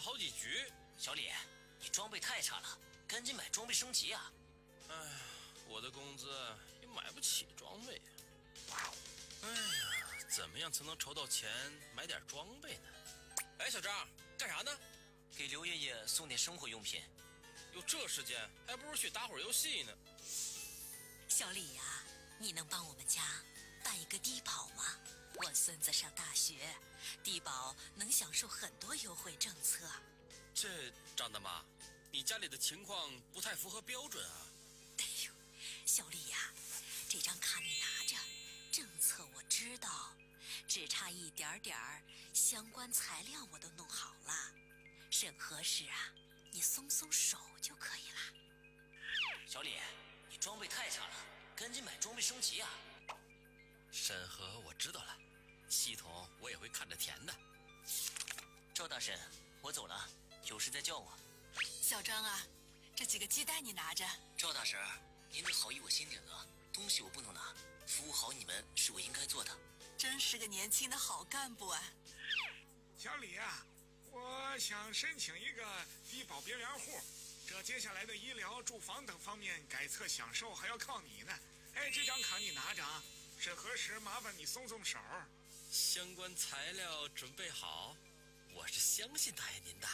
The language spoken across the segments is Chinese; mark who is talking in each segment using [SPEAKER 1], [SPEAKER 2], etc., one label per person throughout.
[SPEAKER 1] 好几局。
[SPEAKER 2] 小李，你装备太差了，赶紧买装备升级啊！
[SPEAKER 1] 哎呀，我的工资也买不起装备呀。哎呀，怎么样才能筹到钱买点装备呢？哎，小张，干啥呢？
[SPEAKER 2] 给刘爷爷送点生活用品。
[SPEAKER 1] 有这时间，还不如去打会儿游戏呢。
[SPEAKER 3] 小李呀，你能帮我们家办一个低保吗？我孙子上大学，低保能享受很多优惠政策。
[SPEAKER 1] 这张大妈，你家里的情况不太符合标准啊。
[SPEAKER 3] 哎呦，小李呀，这张卡你拿着，政策我知道，只差一点点儿，相关材料我都弄好了，审核时啊，你松松手就可以了。
[SPEAKER 2] 小李，你装备太差了，赶紧买装备升级啊！
[SPEAKER 1] 审核我知道了，系统我也会看着填的。
[SPEAKER 2] 赵大婶，我走了，有事再叫我。
[SPEAKER 3] 小张啊，这几个鸡蛋你拿着。
[SPEAKER 2] 赵大婶，您的好意我心领了，东西我不能拿，服务好你们是我应该做的。
[SPEAKER 3] 真是个年轻的好干部啊！
[SPEAKER 4] 小李啊，我想申请一个低保别联户，这接下来的医疗、住房等方面改册享受还要靠你呢。哎，这张卡你拿着啊，审核时麻烦你松松手。
[SPEAKER 1] 相关材料准备好，我是相信答应您的。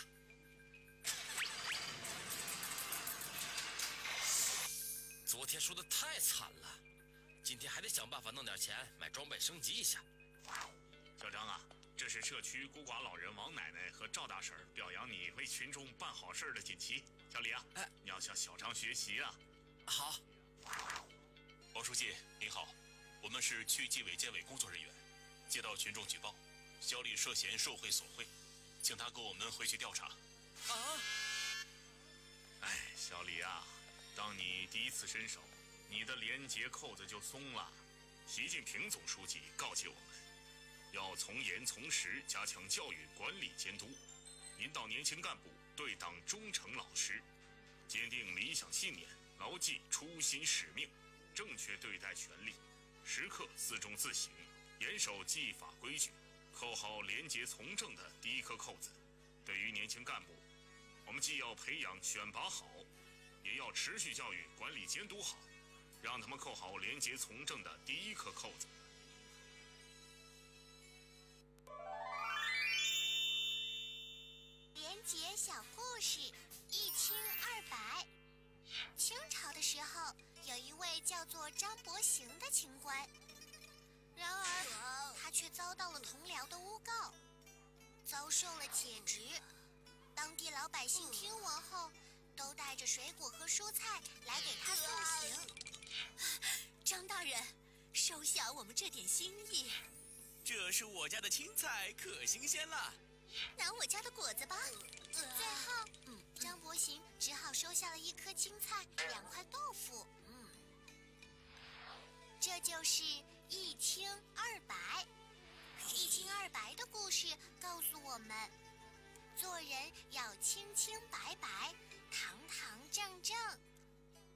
[SPEAKER 1] 昨天输得太惨了，今天还得想办法弄点钱买装备升级一下。
[SPEAKER 4] 小张啊，这是社区孤寡老人王奶奶和赵大婶表扬你为群众办好事的锦旗。小李啊，你要向小张学习啊。
[SPEAKER 1] 好。
[SPEAKER 5] 王书记您好，我们是区纪委监委工作人员，接到群众举报，小李涉嫌受贿索贿，请他跟我们回去调查。
[SPEAKER 1] 啊！
[SPEAKER 4] 哎，小李啊，当你第一次伸手，你的廉洁扣子就松了。习近平总书记告诫我们，要从严从实加强教育管理监督，引导年轻干部对党忠诚老实，坚定理想信念，牢记初心使命，正确对待权利，时刻自重自省，严守纪法规矩，扣好廉洁从政的第一颗扣子。对于年轻干部，我们既要培养选拔好，也要持续教育管理监督好，让他们扣好廉洁从政的第一颗扣子。
[SPEAKER 6] 廉洁小故事，一清二白。清朝的时候，有一位叫做张伯行的清官，然而他却遭到了同僚的诬告，遭受了解职。当地老百姓听闻后，都带着水果和蔬菜来给他送行。
[SPEAKER 3] 张大人，收下我们这点心意。
[SPEAKER 7] 这是我家的青菜，可新鲜了。
[SPEAKER 6] 拿我家的果子吧。最后，张伯行只好收下了1颗青菜、2块豆腐。这就是一清二白。一清二白的故事告诉我们，做人要清清白白、堂堂正正。